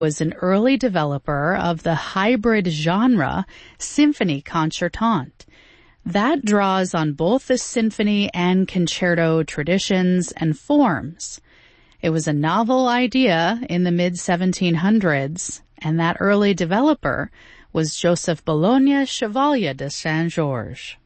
was an early developer of the hybrid genre symphony concertante. That draws on both the symphony and concerto traditions and forms. It was a novel idea in the mid-1700s, and that early developer was Joseph Bologna Chevalier de Saint-Georges.